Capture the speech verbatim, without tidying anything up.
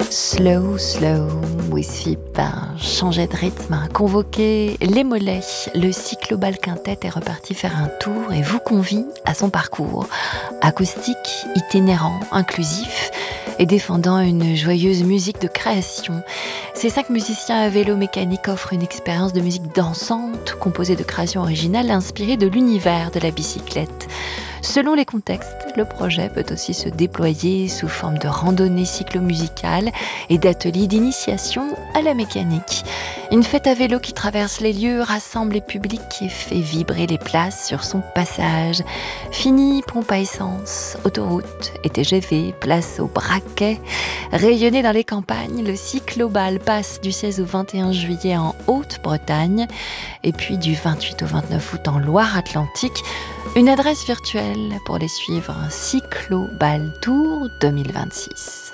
Slow, slow, with Philippe a changé de rythme, a convoqué les mollets. Le Cyclobal Quintet est reparti faire un tour et vous convie à son parcours. Acoustique, itinérant, inclusif et défendant une joyeuse musique de création. Ces cinq musiciens à vélo mécanique offrent une expérience de musique dansante, composée de créations originales inspirées de l'univers de la bicyclette. Selon les contextes, le projet peut aussi se déployer sous forme de randonnée cyclo-musicale et d'ateliers d'initiation à la mécanique. Une fête à vélo qui traverse les lieux, rassemble les publics et fait vibrer les places sur son passage. Fini pompe à essence, autoroute et T G V, place au braquet. Rayonné dans les campagnes, le Cyclobal passe du seize au vingt et un juillet en Haute-Bretagne et puis du vingt-huit au vingt-neuf août en Loire-Atlantique. Une adresse virtuelle pour les suivre, Cyclobal Tour deux mille vingt-six.